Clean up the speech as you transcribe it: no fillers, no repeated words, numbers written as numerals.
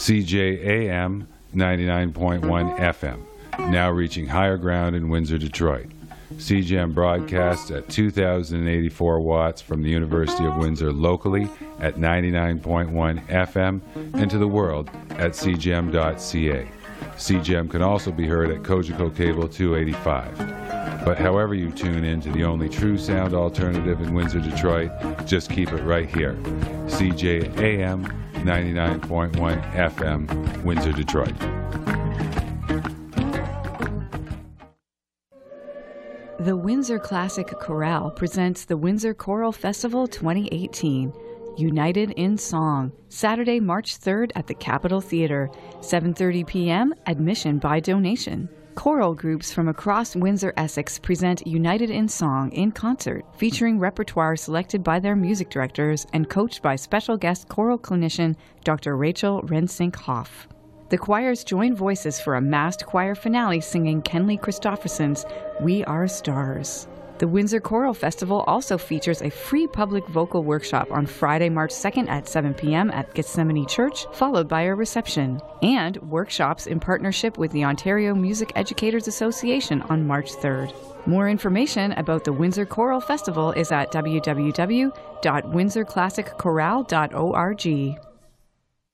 CJAM 99.1 FM, now reaching higher ground in Windsor, Detroit. CJAM broadcasts at 2,084 watts from the University of Windsor locally at 99.1 FM and to the world at cjam.ca. CJAM can also be heard at Cogeco Cable 285. But however you tune in to the only true sound alternative in Windsor, Detroit, just keep it right here. CJAM 99.1 FM, Windsor, Detroit. The Windsor Classic Chorale presents the Windsor Choral Festival 2018, United in Song, Saturday, March 3rd at the Capitol Theater, 7:30 p.m., admission by donation. Choral groups from across Windsor, Essex present United in Song in concert, featuring repertoire selected by their music directors and coached by special guest choral clinician Dr. Rachel Rensink-Hoff. The choirs join voices for a massed choir finale singing Kenley Christopherson's We Are Stars. The Windsor Choral Festival also features a free public vocal workshop on Friday, March 2nd at 7 p.m. at Gethsemane Church, followed by a reception, and workshops in partnership with the Ontario Music Educators Association on March 3rd. More information about the Windsor Choral Festival is at www.windsorclassicchorale.org.